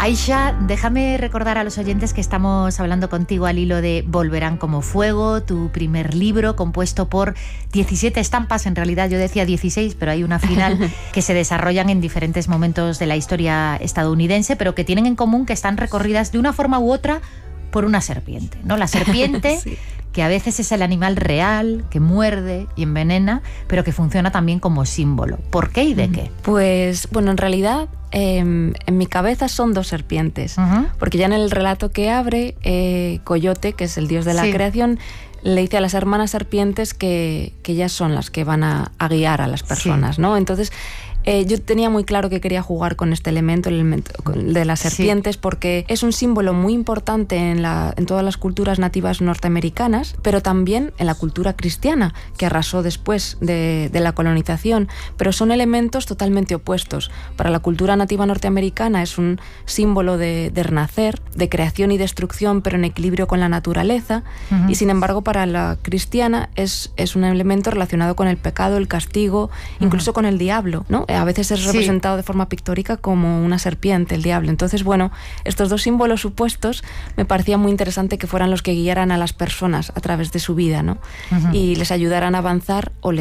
Aisha, déjame recordar a los oyentes que estamos hablando contigo al hilo de Volverán como fuego, tu primer libro compuesto por 17 estampas, en realidad yo decía 16, pero hay una final, que se desarrollan en diferentes momentos de la historia estadounidense, pero que tienen en común que están recorridas de una forma u otra por una serpiente, ¿no? La serpiente, sí, que a veces es el animal real, que muerde y envenena, pero que funciona también como símbolo. ¿Por qué y de qué? Pues, bueno, en realidad en mi cabeza son dos serpientes, porque ya en el relato que abre, Coyote, que es el dios de la creación, le dice a las hermanas serpientes que ellas son las que van a guiar a las personas, ¿no? Entonces, yo tenía muy claro que quería jugar con este elemento, el elemento de las serpientes, porque es un símbolo muy importante en todas las culturas nativas norteamericanas, pero también en la cultura cristiana, que arrasó después de la colonización, pero son elementos totalmente opuestos. Para la cultura nativa norteamericana es un símbolo de renacer, de creación y destrucción, pero en equilibrio con la naturaleza, y sin embargo para la cristiana es un elemento relacionado con el pecado, el castigo, incluso con el diablo, ¿no? A veces es representado de forma pictórica como una serpiente, el diablo. Entonces, bueno, estos dos símbolos opuestos me parecía muy interesante que fueran los que guiaran a las personas a través de su vida, ¿no? Y les ayudaran a avanzar o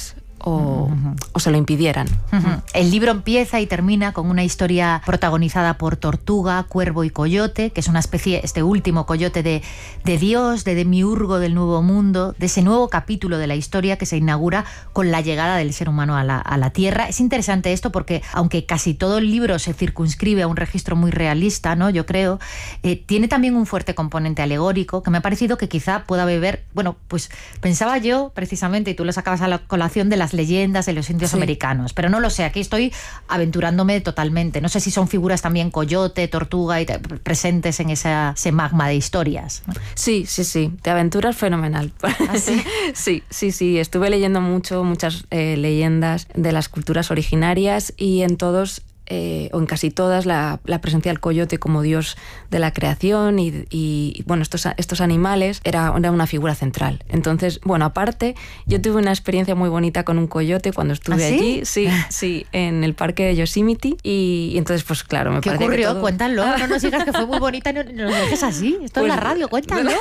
se lo impidieran. El libro empieza y termina con una historia protagonizada por Tortuga, Cuervo y Coyote, que es una especie, este último coyote de Dios, de demiurgo del nuevo mundo, de ese nuevo capítulo de la historia que se inaugura con la llegada del ser humano a la Tierra. Es interesante esto porque, aunque casi todo el libro se circunscribe a un registro muy realista, ¿no? Yo creo, tiene también un fuerte componente alegórico que me ha parecido que quizá pueda beber, bueno, pues pensaba yo precisamente, y tú lo sacabas a la colación, de las leyendas de los indios americanos, pero no lo sé, aquí estoy aventurándome totalmente. No sé si son figuras también Coyote, Tortuga y presentes en ese magma de historias. Sí, te aventuras fenomenal. ¿Ah, sí? Sí, estuve leyendo muchas leyendas de las culturas originarias y en todos o en casi todas la presencia del coyote como dios de la creación y bueno, estos animales era una figura central. Entonces, bueno, aparte, yo tuve una experiencia muy bonita con un coyote cuando estuve allí, sí, en el parque de Yosemite y entonces, pues claro, me parece que ¿Qué ocurrió? todo... Cuéntalo, no nos digas que fue muy bonita y no nos dejes así. Esto pues, es la radio, cuéntalo.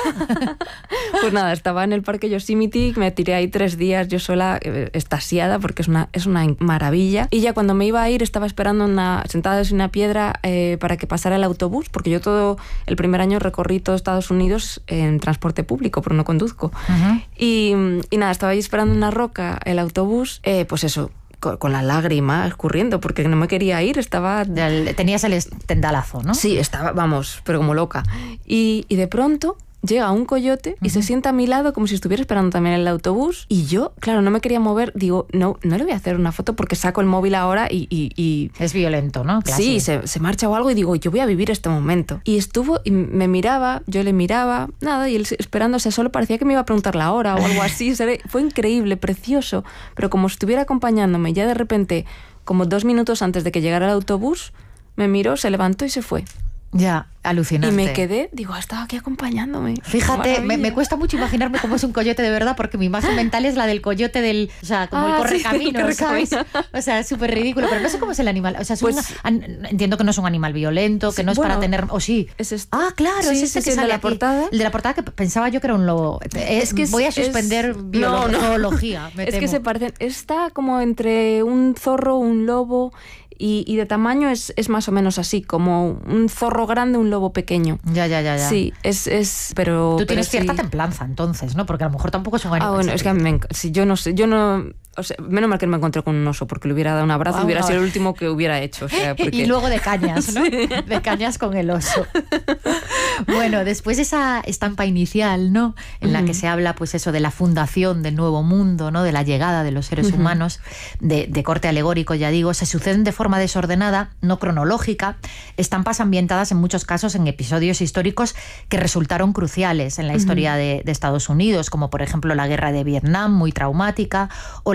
Pues nada, estaba en el parque Yosemite, me tiré ahí 3 días yo sola, extasiada, porque es una maravilla. Y ya cuando me iba a ir, estaba esperando sentada en una piedra para que pasara el autobús, porque yo todo el primer año recorrí todo Estados Unidos en transporte público, pero no conduzco. Y nada, estaba ahí esperando una roca el autobús, pues eso, con la lágrima escurriendo, porque no me quería ir, estaba... Tenías el tendalazo, ¿no? Sí, estaba, vamos, pero como loca. Y de pronto llega un coyote y se sienta a mi lado como si estuviera esperando también el autobús y yo, claro, no me quería mover. Digo, no le voy a hacer una foto porque saco el móvil ahora y... Es violento, ¿no? Claro. Sí, se marcha o algo y digo, yo voy a vivir este momento. Y estuvo y me miraba, yo le miraba, nada, y él esperándose solo, parecía que me iba a preguntar la hora o algo así. Fue increíble, precioso, pero como si estuviera acompañándome, ya de repente, como 2 minutos antes de que llegara el autobús, me miró, se levantó y se fue. Ya, alucinante. Y me quedé, digo, ha estado aquí acompañándome. Fíjate, me cuesta mucho imaginarme cómo es un coyote de verdad, porque mi imagen mental es la del coyote o sea, como el correcaminos, ¿sabes? O sea, es súper ridículo, pero no sé cómo es el animal. O sea, entiendo que no es un animal violento, que no es para tener... ¿O sí? Es este. Ah, claro, sí, es este que sale de la aquí. portada. El de la portada, que pensaba yo que era un lobo. Voy a suspender zoología. Es que se parecen... Está como entre un zorro, un lobo... Y de tamaño es más o menos así, como un zorro grande, un lobo pequeño. Ya. Sí, pero... Tú tienes cierta templanza, entonces, ¿no? Porque a lo mejor tampoco es un animal. Bueno, es que yo no... O sea, menos mal que me encontré con un oso, porque le hubiera dado un abrazo y hubiera sido el último que hubiera hecho. O sea, porque... Y luego de cañas, ¿no? Sí. De cañas con el oso. Bueno, después de esa estampa inicial, ¿no? En la que se habla, pues eso, de la fundación del nuevo mundo, ¿no? De la llegada de los seres humanos, de corte alegórico, ya digo, se suceden de forma desordenada, no cronológica, estampas ambientadas en muchos casos en episodios históricos que resultaron cruciales en la historia de Estados Unidos, como por ejemplo la guerra de Vietnam, muy traumática, o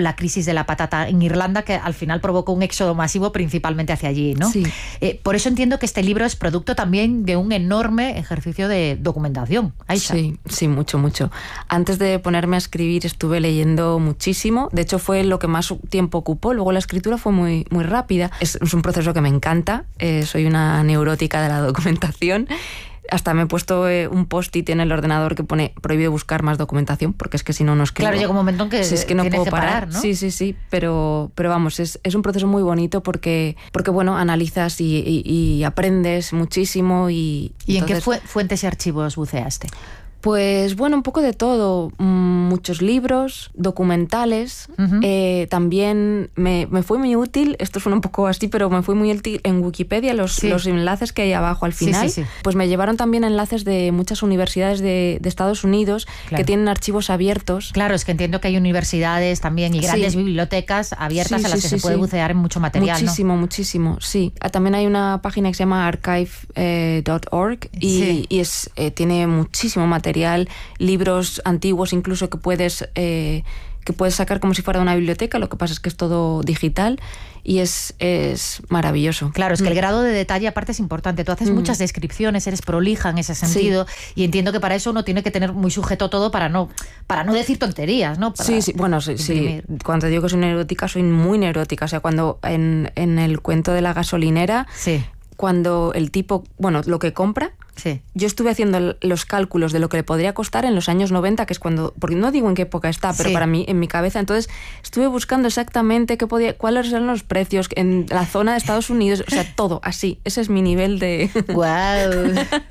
la crisis de la patata en Irlanda, que al final provocó un éxodo masivo principalmente hacia allí, ¿no? Sí. Por eso entiendo que este libro es producto también de un enorme ejercicio de documentación. Aisha. Sí, mucho. Antes de ponerme a escribir estuve leyendo muchísimo. De hecho, fue lo que más tiempo ocupó. Luego la escritura fue muy rápida. Es un proceso que me encanta. Soy una neurótica de la documentación. Hasta me he puesto un post-it en el ordenador que pone prohibido buscar más documentación, porque es que si no escribo. Claro, llega un momento en que es que no puedo que parar, ¿no? Sí, pero vamos, es un proceso muy bonito porque bueno, analizas y aprendes muchísimo. ¿Y en qué fuentes y archivos buceaste? Pues bueno, un poco de todo. Muchos libros, documentales. También me fue muy útil, esto suena un poco así, pero me fue muy útil en Wikipedia los enlaces que hay abajo al final. Sí. Pues me llevaron también enlaces de muchas universidades de Estados Unidos, que tienen archivos abiertos. Claro, es que entiendo que hay universidades también y grandes bibliotecas abiertas a las que se puede bucear en mucho material. Muchísimo, sí. También hay una página que se llama archive.org y tiene muchísimo material, libros antiguos incluso que puedes sacar como si fuera una biblioteca. Lo que pasa es que es todo digital y es maravilloso. Claro, es que el grado de detalle aparte es importante. Tú haces muchas descripciones, eres prolija en ese sentido, y entiendo que para eso uno tiene que tener muy sujeto todo para no decir tonterías, ¿no? Sí. Bueno, sí. Cuando digo que soy neurótica, soy muy neurótica. O sea, cuando en el cuento de la gasolinera, cuando el tipo, lo que compra, yo estuve haciendo los cálculos de lo que le podría costar en los años 90, que es cuando, porque no digo en qué época está, pero para mí, en mi cabeza, entonces estuve buscando exactamente cuáles eran los precios en la zona de Estados Unidos, o sea, todo así. Ese es mi nivel de... ¡Guau!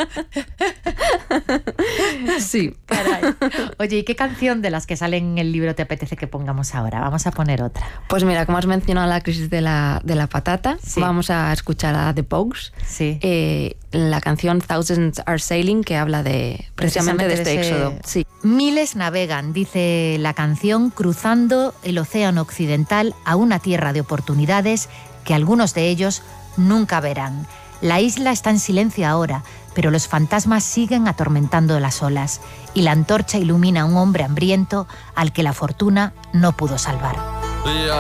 Sí. Caray. Oye, ¿y qué canción de las que salen en el libro te apetece que pongamos ahora? Vamos a poner otra. Pues mira, como has mencionado la crisis de la patata, vamos a escuchar a The Pogues. Sí. La canción Thousands Are Sailing, que habla precisamente de este éxodo. Sí. Miles navegan, dice la canción, cruzando el océano occidental a una tierra de oportunidades que algunos de ellos nunca verán. La isla está en silencio ahora, pero los fantasmas siguen atormentando las olas y la antorcha ilumina a un hombre hambriento al que la fortuna no pudo salvar.